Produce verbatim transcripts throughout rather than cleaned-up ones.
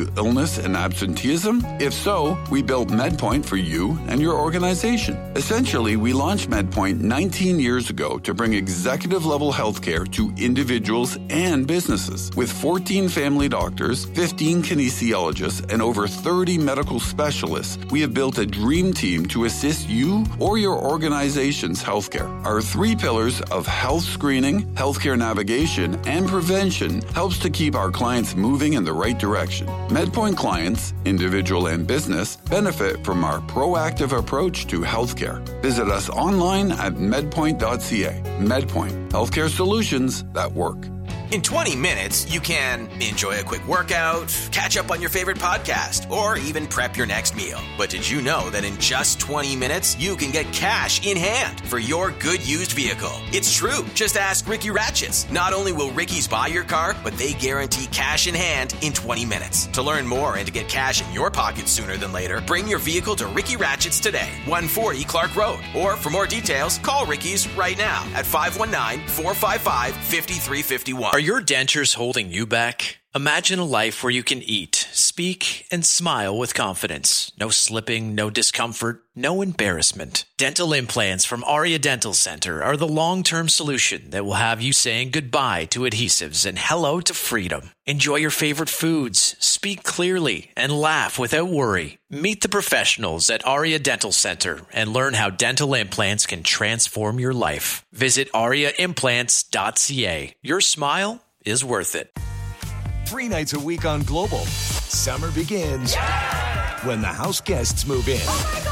to illness and absenteeism? If so, we built MedPoint for you and your organization. Essentially, we launched MedPoint nineteen years ago to bring executive-level healthcare to individuals and businesses. With fourteen family doctors, fifteen kinesiologists, and over thirty medical specialists, we have built a dream team to assist you or your organization's healthcare. Our three pillars of health screening, healthcare navigation, and prevention helps to keep our clients moving in the right direction. MedPoint clients, individual and business, benefit from our proactive approach to healthcare. Visit us online at medpoint dot c a. MedPoint, healthcare solutions that work. In twenty minutes, you can enjoy a quick workout, catch up on your favorite podcast, or even prep your next meal. But did you know that in just twenty minutes, you can get cash in hand for your good used vehicle? It's true. Just ask Ricky Ratchets. Not only will Ricky's buy your car, but they guarantee cash in hand in twenty minutes. To learn more and to get cash in your pocket sooner than later, bring your vehicle to Ricky Ratchets today, one forty Clark Road. Or for more details, call Ricky's right now at five one nine, four five five, five three five one. Are your dentures holding you back? Imagine a life where you can eat, speak, and smile with confidence. No slipping, no discomfort, no embarrassment. Dental implants from Aria Dental Center are the long-term solution that will have you saying goodbye to adhesives and hello to freedom. Enjoy your favorite foods, speak clearly, and laugh without worry. Meet the professionals at Aria Dental Center and learn how dental implants can transform your life. Visit aria implants dot c a. Your smile is worth it. Three nights a week on Global. Summer begins yeah! when the house guests move in. Oh my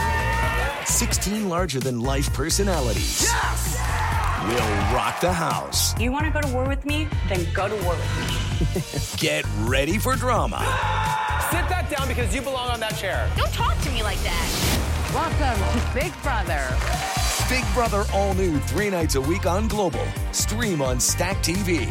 God! sixteen larger-than-life personalities Yes! will rock the house. You want to go to war with me? Then go to war with me. Get ready for drama. Sit that down because you belong on that chair. Don't talk to me like that. Welcome to Big Brother. Big Brother all new three nights a week on Global. Stream on Stack T V.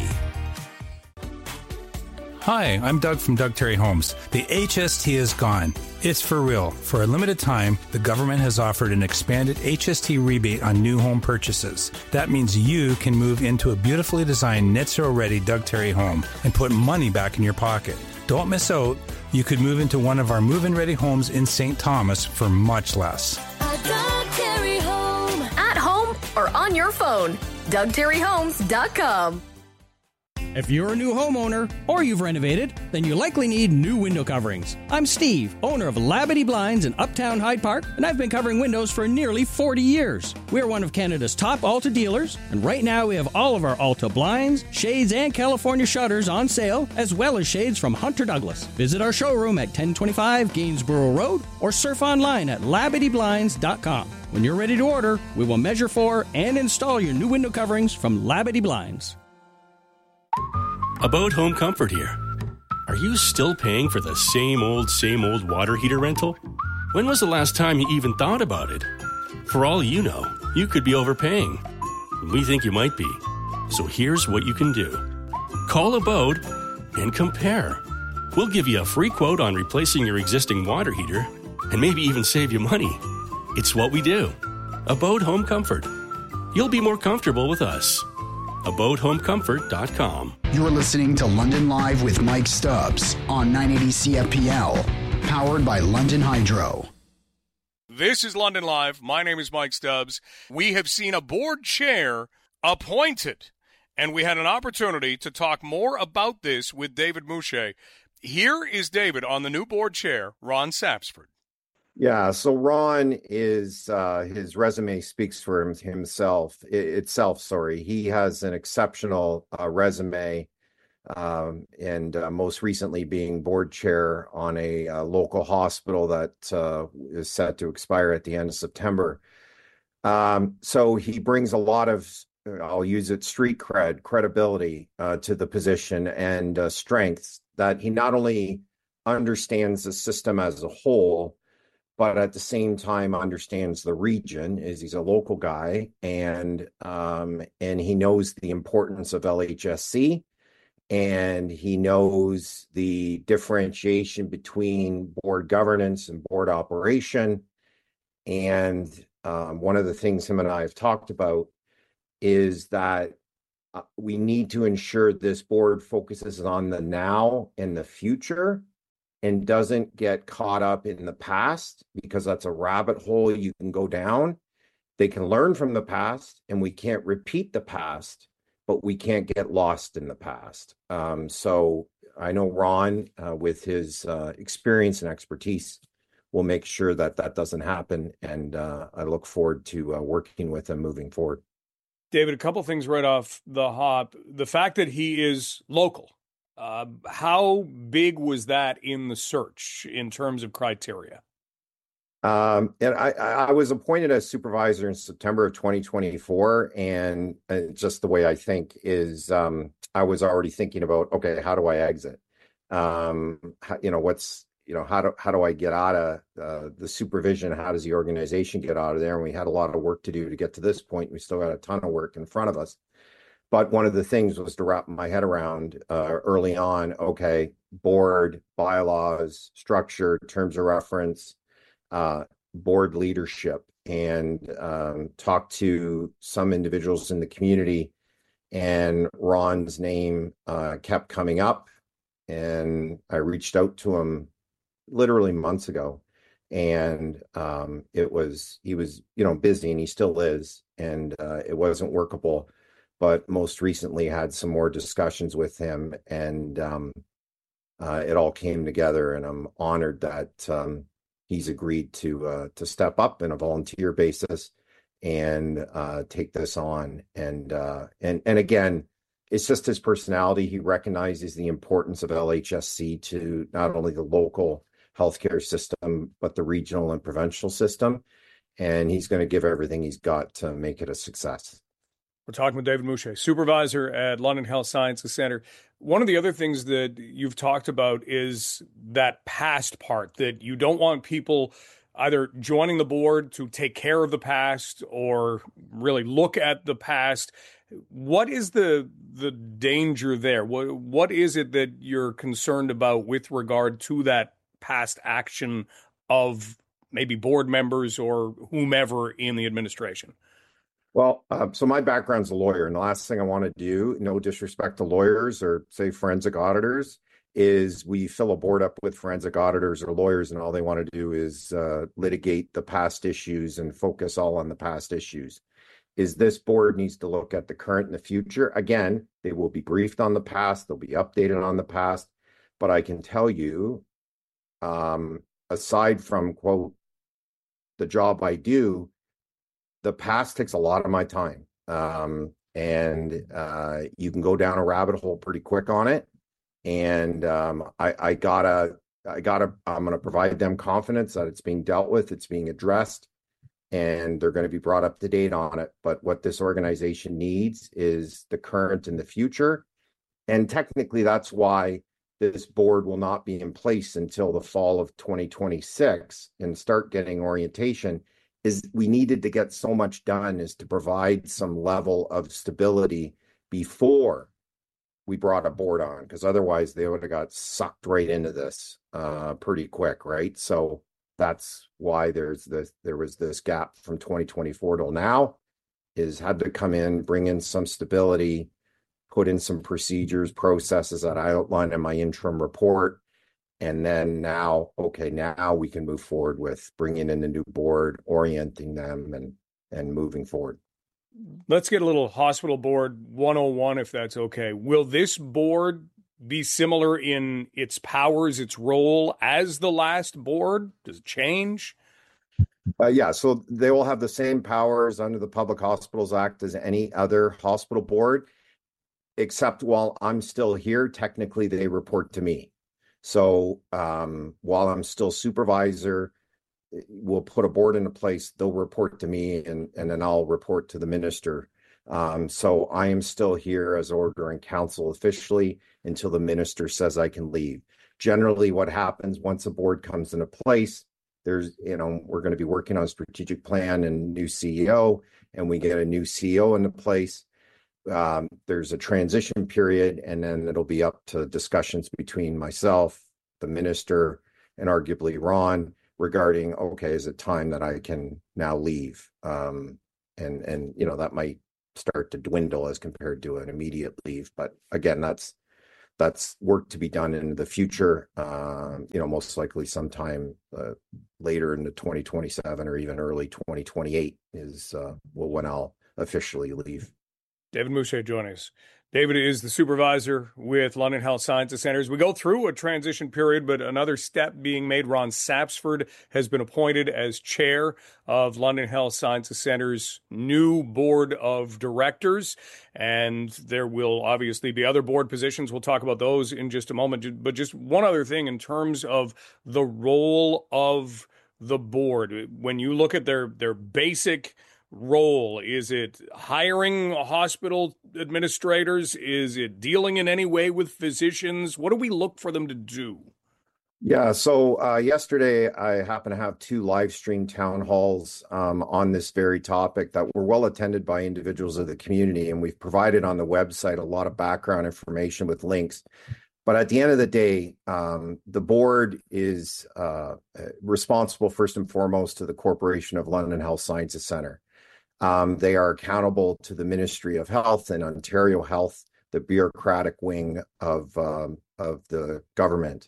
Hi, I'm Doug from Doug Terry Homes. The H S T is gone. It's for real. For a limited time, the government has offered an expanded H S T rebate on new home purchases. That means you can move into a beautifully designed net zero ready Doug Terry home and put money back in your pocket. Don't miss out. You could move into one of our move-in ready homes in Saint Thomas for much less. A Doug Terry home. At home or on your phone. Doug Terry Homes dot com. If you're a new homeowner or you've renovated, then you likely need new window coverings. I'm Steve, owner of Labadee Blinds in Uptown Hyde Park, and I've been covering windows for nearly forty years. We're one of Canada's top Alta dealers, and right now we have all of our Alta blinds, shades, and California shutters on sale, as well as shades from Hunter Douglas. Visit our showroom at ten twenty-five Gainsborough Road or surf online at labadee blinds dot com. When you're ready to order, we will measure for and install your new window coverings from Labadee Blinds. About Home Comfort here. Are you still paying for the same old, same old water heater rental? When was the last time you even thought about it? For all you know, you could be overpaying. We think you might be. So here's what you can do. Call Abode and compare. We'll give you a free quote on replacing your existing water heater and maybe even save you money. It's what we do. Abode Home Comfort. You'll be more comfortable with us. abode home comfort dot com. You're listening to London Live with Mike Stubbs on nine eighty C F P L, powered by London Hydro. This is London Live. My name is Mike Stubbs. We have seen a board chair appointed, and we had an opportunity to talk more about this with David Mouche. Here is David on the new board chair, Ron Sapsford. Yeah, so Ron is, uh, his resume speaks for him, himself, it, itself, sorry. He has an exceptional uh, resume, um, and uh, most recently being board chair on a uh, local hospital that uh, is set to expire at the end of September. Um, so he brings a lot of, I'll use it, street cred, credibility uh, to the position and uh, strengths that he not only understands the system as a whole, but at the same time understands the region, as he's a local guy, and um, and he knows the importance of L H S C, and he knows the differentiation between board governance and board operation. And um, one of the things him and I have talked about is that uh, we need to ensure this board focuses on the now and the future, and doesn't get caught up in the past, because that's a rabbit hole you can go down. They can learn from the past, and we can't repeat the past, but we can't get lost in the past. Um, so I know Ron, uh, with his uh, experience and expertise, will make sure that that doesn't happen. And uh, I look forward to uh, working with him moving forward. David, a couple things right off the hop. The fact that he is local, uh, how big was that in the search in terms of criteria? Um, and I, I was appointed as supervisor in September of twenty twenty-four, and uh, just the way I think is, um, I was already thinking about, okay, how do I exit? Um, how, you know, what's, you know, how do, how do I get out of uh, the supervision? How does the organization get out of there? And we had a lot of work to do to get to this point. We still got a ton of work in front of us. But one of the things was to wrap my head around uh, early on, okay, board, bylaws, structure, terms of reference, uh, board leadership, and um, talk to some individuals in the community. And Ron's name uh, kept coming up, and I reached out to him literally months ago, and um, it was, he was, you know, busy, and he still is, and uh, it wasn't workable. But most recently had some more discussions with him, and um, uh, it all came together, and I'm honored that um, he's agreed to uh, to step up in a volunteer basis and uh, take this on. And uh, and and again, it's just his personality. He recognizes the importance of L H S C to not only the local healthcare system, but the regional and provincial system. And he's going to give everything he's got to make it a success. We're talking with David Mouche, supervisor at London Health Sciences Centre. One of the other things that you've talked about is that past part, that you don't want people either joining the board to take care of the past or really look at the past. What is the the danger there? What what is it that you're concerned about with regard to that past action of maybe board members or whomever in the administration? Well, uh, so my background's a lawyer, and the last thing I want to do, no disrespect to lawyers or say forensic auditors, is we fill a board up with forensic auditors or lawyers, and all they want to do is uh, litigate the past issues and focus all on the past issues. Is this board needs to look at the current and the future. Again, they will be briefed on the past, they'll be updated on the past, but I can tell you, um, aside from, quote, the job I do, the past takes a lot of my time, um, and uh, you can go down a rabbit hole pretty quick on it. And um, I, I gotta, I gotta, I'm gonna provide them confidence that it's being dealt with, it's being addressed, and they're going to be brought up to date on it. But what this organization needs is the current and the future, and technically that's why this board will not be in place until the fall of twenty twenty-six and start getting orientation. Is we needed to get so much done is to provide some level of stability before we brought a board on, because otherwise they would have got sucked right into this uh, pretty quick, right? So that's why there's this, there was this gap from twenty twenty-four till now, is had to come in, bring in some stability, put in some procedures, processes that I outlined in my interim report. And then now, okay, now we can move forward with bringing in a new board, orienting them, and and moving forward. Let's get a little hospital board one oh one, if that's okay. Will this board be similar in its powers, its role as the last board? Does it change? Uh, yeah, so they will have the same powers under the Public Hospitals Act as any other hospital board, except while I'm still here, technically they report to me. So um, while I'm still supervisor, we'll put a board into place, they'll report to me, and, and then I'll report to the minister. Um, so I am still here as order and counsel officially until the minister says I can leave. Generally what happens once a board comes into place, there's, you know, we're going to be working on a strategic plan and new C E O, and we get a new C E O into place. Um, there's a transition period, and then it'll be up to discussions between myself, the minister, and arguably Ron regarding, okay, is it time that I can now leave? Um, and, and, you know, that might start to dwindle as compared to an immediate leave. But again, that's, that's work to be done in the future. Uh, you know, most likely sometime uh, later in the twenty twenty-seven or even early twenty twenty-eight is uh, well, when I'll officially leave. David Mouche joining us. David is the supervisor with London Health Sciences Centers. We go through a transition period, but another step being made. Ron Sapsford has been appointed as chair of London Health Sciences Centers' new board of directors. And there will obviously be other board positions. We'll talk about those in just a moment. But just one other thing in terms of the role of the board. When you look at their, their basic role, is it hiring hospital administrators? Is it dealing in any way with physicians? What do we look for them to do? Yeah, so uh, yesterday I happened to have two live stream town halls um, on this very topic that were well attended by individuals of the community, and we've provided on the website a lot of background information with links. But at the end of the day, um, the board is uh, responsible first and foremost to the Corporation of London Health Sciences Centre. Um, they are accountable to the Ministry of Health and Ontario Health, the bureaucratic wing of um, of the government.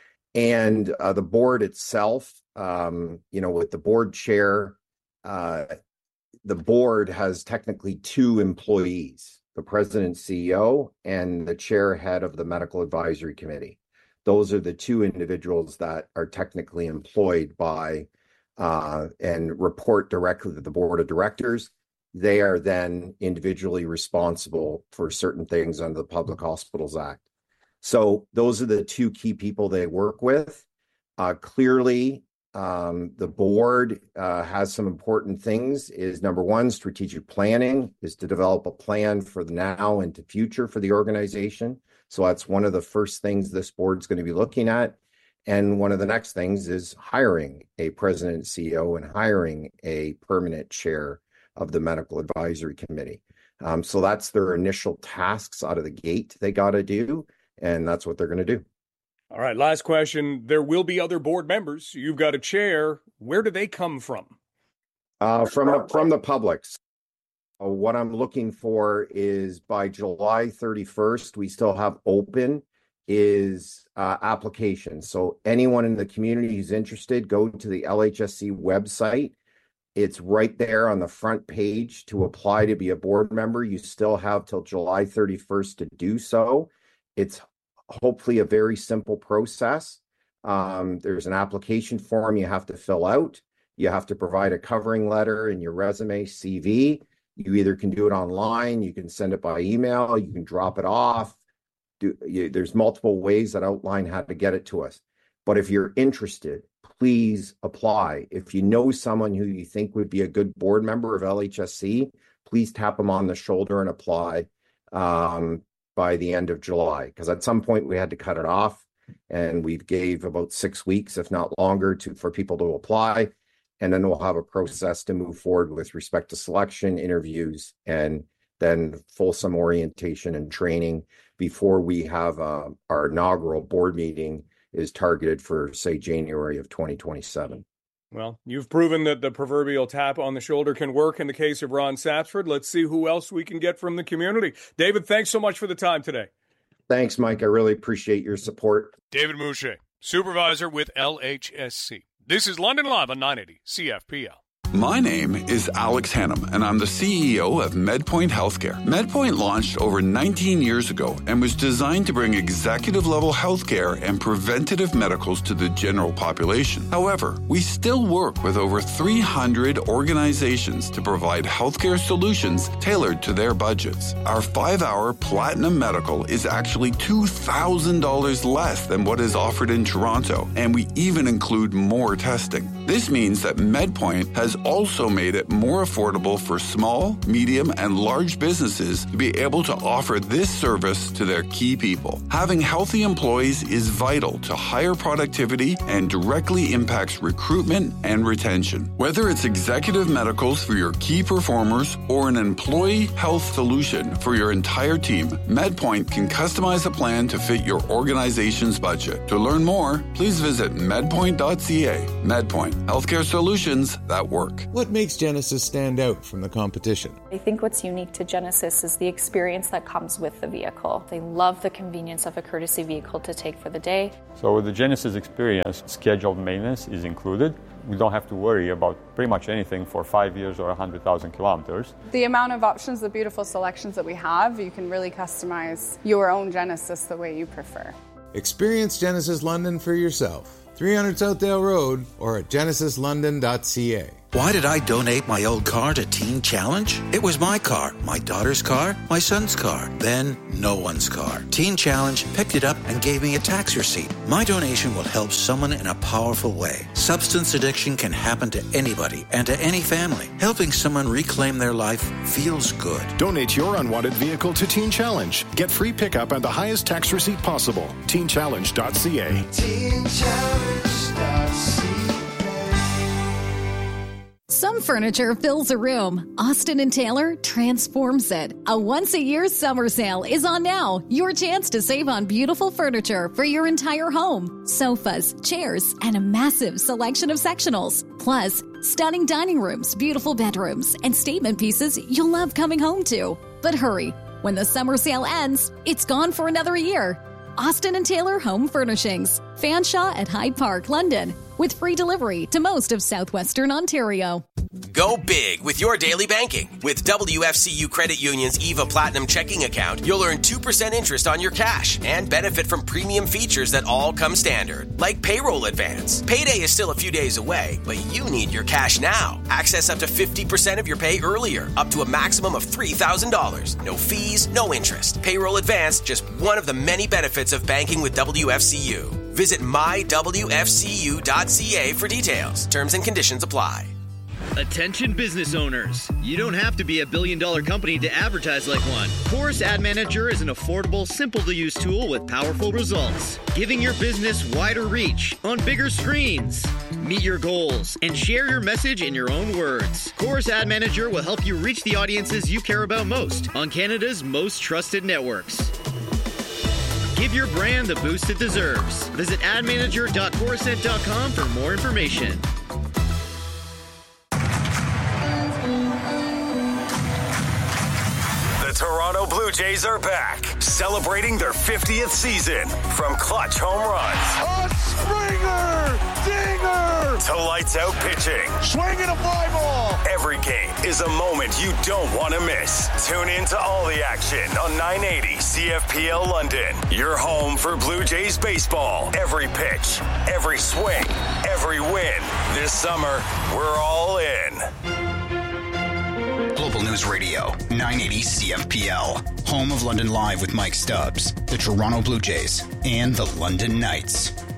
And uh, the board itself, um, you know, with the board chair, uh, the board has technically two employees, the president and C E O and the chair head of the medical advisory committee. Those are the two individuals that are technically employed by Uh, and report directly to the board of directors. They are then individually responsible for certain things under the Public Hospitals Act. So those are the two key people they work with. Uh, clearly, um, the board uh, has some important things. Is number one, strategic planning is to develop a plan for the now and the future for the organization. So that's one of the first things this board's going to be looking at. And one of the next things is hiring a president and C E O and hiring a permanent chair of the medical advisory committee. Um, so that's their initial tasks out of the gate they got to do, and that's what they're going to do. All right, last question. There will be other board members. You've got a chair. Where do they come from? Uh, from the, from the public. Uh, what I'm looking for is by July thirty-first, we still have open is uh, applications. So anyone in the community who's interested, go to the L H S C website. It's right there on the front page to apply to be a board member. You still have till July thirty-first to do so. It's hopefully a very simple process. Um, there's an application form you have to fill out. You have to provide a covering letter and your resume, C V. You either can do it online, you can send it by email, you can drop it off. Do, you, there's multiple ways that outline how to get it to us. But if you're interested, please apply. If you know someone who you think would be a good board member of L H S C, please tap them on the shoulder and apply um, by the end of July. Because at some point we had to cut it off, and we gave about six weeks, if not longer, to for people to apply. And then we'll have a process to move forward with respect to selection, interviews, and then fulsome orientation and training before we have uh, our inaugural board meeting is targeted for, say, January of twenty twenty-seven. Well, you've proven that the proverbial tap on the shoulder can work in the case of Ron Sapsford. Let's see who else we can get from the community. David, thanks so much for the time today. Thanks, Mike. I really appreciate your support. David Mouche, supervisor with L H S C. This is London Live on nine eighty C F P L. My name is Alex Hannum, and I'm the C E O of MedPoint Healthcare. MedPoint launched over nineteen years ago and was designed to bring executive-level healthcare and preventative medicals to the general population. However, we still work with over three hundred organizations to provide healthcare solutions tailored to their budgets. Our five-hour Platinum Medical is actually two thousand dollars less than what is offered in Toronto, and we even include more testing. This means that MedPoint has also made it more affordable for small, medium, and large businesses to be able to offer this service to their key people. Having healthy employees is vital to higher productivity and directly impacts recruitment and retention. Whether it's executive medicals for your key performers or an employee health solution for your entire team, MedPoint can customize a plan to fit your organization's budget. To learn more, please visit medpoint dot c a. MedPoint. Healthcare solutions that work. What makes Genesis stand out from the competition? I think what's unique to Genesis is the experience that comes with the vehicle. They love the convenience of a courtesy vehicle to take for the day. So with the Genesis experience, scheduled maintenance is included. We don't have to worry about pretty much anything for five years or one hundred thousand kilometers. The amount of options, the beautiful selections that we have, you can really customize your own Genesis the way you prefer. Experience Genesis London for yourself. three hundred Southdale Road or at genesis london dot c a. Why did I donate my old car to Teen Challenge? It was my car, my daughter's car, my son's car, then no one's car. Teen Challenge picked it up and gave me a tax receipt. My donation will help someone in a powerful way. Substance addiction can happen to anybody and to any family. Helping someone reclaim their life feels good. Donate your unwanted vehicle to Teen Challenge. Get free pickup and the highest tax receipt possible. teen challenge dot c a. teen challenge dot c a. Some furniture fills a room. Austin and Taylor transforms it. A once-a-year summer sale is on now. Your chance to save on beautiful furniture for your entire home. Sofas, chairs, and a massive selection of sectionals. Plus, stunning dining rooms, beautiful bedrooms, and statement pieces you'll love coming home to. But hurry, when the summer sale ends, it's gone for another year. Austin and Taylor Home Furnishings. Fanshawe at Hyde Park, London. With free delivery to most of southwestern Ontario. Go big with your daily banking. With W F C U Credit Union's EVA Platinum checking account, you'll earn two percent interest on your cash and benefit from premium features that all come standard, like payroll advance. Payday is still a few days away, but you need your cash now. Access up to fifty percent of your pay earlier, up to a maximum of three thousand dollars. No fees, no interest. Payroll advance, just one of the many benefits of banking with W F C U. Visit my w f c u dot c a for details. Terms and conditions apply. Attention business owners. You don't have to be a billion dollar company to advertise like one. Chorus Ad Manager is an affordable, simple to use tool with powerful results, giving your business wider reach on bigger screens. Meet your goals and share your message in your own words. Chorus Ad Manager will help you reach the audiences you care about most on Canada's most trusted networks. Give your brand the boost it deserves. Visit ad manager dot corusent dot com for more information. The Toronto Blue Jays are back, celebrating their fiftieth season. From clutch home runs, a Springer, dinger, to lights out pitching, swinging a fly ball. Every game is a moment you don't want to miss. Tune in to all the action on nine eighty C F P L London. Your home for Blue Jays baseball. Every pitch, every swing, every win. This summer, we're all in. Global News Radio, nine eighty C F P L. Home of London Live with Mike Stubbs, the Toronto Blue Jays, and the London Knights.